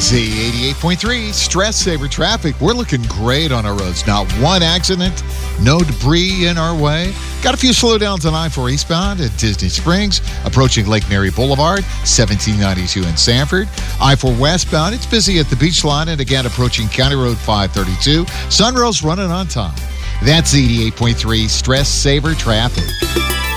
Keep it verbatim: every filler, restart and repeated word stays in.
Z eighty-eight point three, Stress Saver Traffic. We're looking great on our roads. Not one accident, no debris in our way. Got a few slowdowns on I four eastbound at Disney Springs, approaching Lake Mary Boulevard, seventeen ninety-two in Sanford. I four westbound, it's busy at the beach line and again approaching County Road five thirty-two. Sunrail's running on time. That's eighty-eight point three, Stress Saver Traffic.